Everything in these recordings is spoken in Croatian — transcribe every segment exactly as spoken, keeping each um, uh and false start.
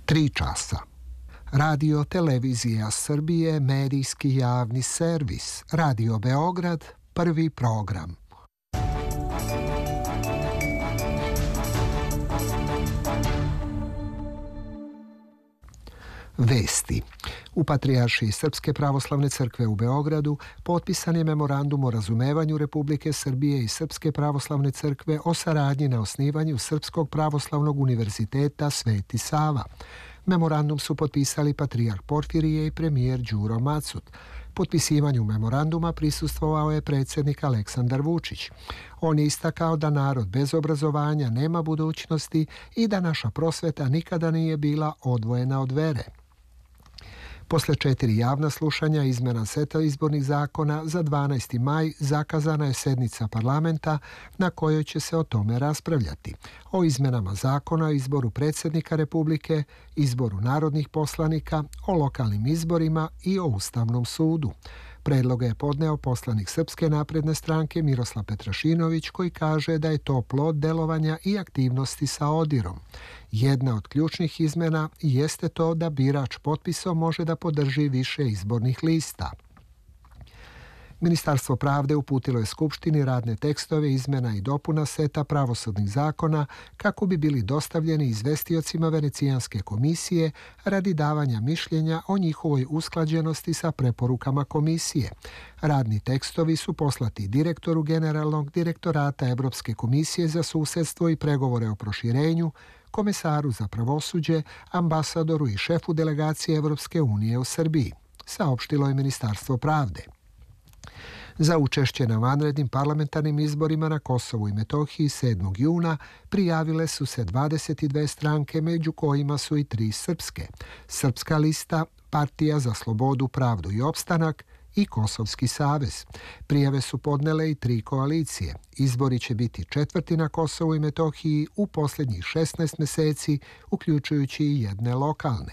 Tri časa. Radio Televizija Srbije, medijski javni servis. Radio Beograd, prvi program. Vesti. U Patrijaršiji Srpske pravoslavne crkve u Beogradu potpisan je memorandum o razumevanju Republike Srbije i Srpske pravoslavne crkve o saradnji na osnivanju Srpskog pravoslavnog univerziteta Sveti Sava. Memorandum su potpisali patrijarh Porfirije i premijer Đuro Macut. Potpisivanju memoranduma prisustvovao je predsjednik Aleksandar Vučić. On je istakao da narod bez obrazovanja nema budućnosti i da naša prosveta nikada nije bila odvojena od vere. Posle četiri javna slušanja izmjena seta izbornih zakona za dvanaesti maj zakazana je sednica parlamenta na kojoj će se o tome raspravljati. O izmjenama zakona o izboru predsjednika Republike, izboru narodnih poslanika, o lokalnim izborima i o Ustavnom sudu. Predloga je podneo poslanik Srpske napredne stranke Miroslav Petrašinović, koji kaže da je to plod delovanja i aktivnosti sa Odirom. Jedna od ključnih izmjena jeste to da birač potpisom može da podrži više izbornih lista. Ministarstvo pravde uputilo je Skupštini radne tekstove izmjena i dopuna seta pravosudnih zakona kako bi bili dostavljeni izvestiocima Venecijanske komisije radi davanja mišljenja o njihovoj usklađenosti sa preporukama komisije. Radni tekstovi su poslati direktoru Generalnog direktorata Evropske komisije za susedstvo i pregovore o proširenju, komesaru za pravosuđe, ambasadoru i šefu delegacije Evropske unije u Srbiji, saopštilo je Ministarstvo pravde. Za učešće na vanrednim parlamentarnim izborima na Kosovu i Metohiji sedmog juna prijavile su se dvadeset dve stranke, među kojima su i tri srpske. Srpska lista, Partija za slobodu, pravdu i opstanak i Kosovski savez. Prijave su podnele i tri koalicije. Izbori će biti četvrti na Kosovu i Metohiji u posljednjih šesnaest mjeseci, uključujući i jedne lokalne.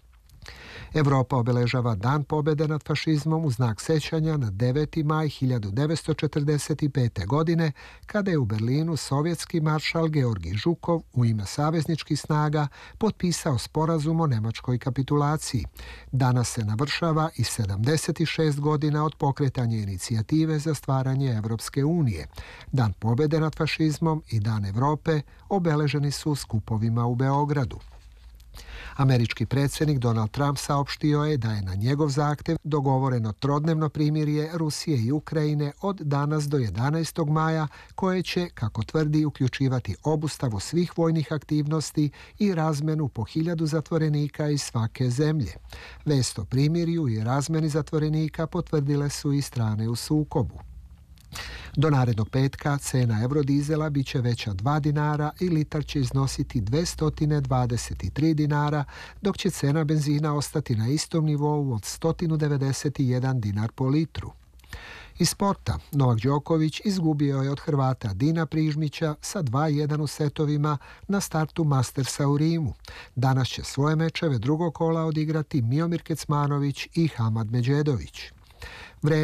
Evropa obeležava Dan pobjede nad fašizmom u znak sećanja na deveti maj hiljadu devetsto četrdeset pete. godine, kada je u Berlinu sovjetski maršal Georgij Žukov u ime savezničkih snaga potpisao sporazum o nemačkoj kapitulaciji. Danas se navršava i sedamdeset šest godina od pokretanja inicijative za stvaranje Evropske unije. Dan pobjede nad fašizmom i Dan Evrope obeleženi su skupovima u Beogradu. Američki predsjednik Donald Trump saopštio je da je na njegov zahtjev dogovoreno trodnevno primirje Rusije i Ukrajine od danas do jedanaestog maja, koje će, kako tvrdi, uključivati obustavu svih vojnih aktivnosti i razmenu po hiljadu zatvorenika iz svake zemlje. Vest o primirju i razmeni zatvorenika potvrdile su i strane u sukobu. Do narednog petka cena eurodizela bit će veća dva dinara i litar će iznositi dvesta dvadeset tri dinara, dok će cena benzina ostati na istom nivou od sto devedeset jedan dinar po litru. Iz sporta, Novak Đoković izgubio je od Hrvata Dina Prižmića sa dva jedan u setovima na startu Mastersa u Rimu. Danas će svoje mečeve drugog kola odigrati Miomir Kecmanović i Hamad Međedović.